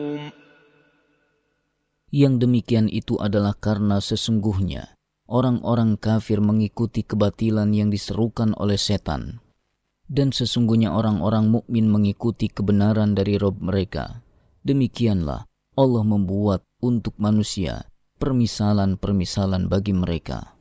Yang demikian itu adalah karena sesungguhnya orang-orang kafir mengikuti kebatilan yang diserukan oleh setan, dan sesungguhnya orang-orang mukmin mengikuti kebenaran dari Rabb mereka. Demikianlah Allah membuat untuk manusia permisalan-permisalan bagi mereka.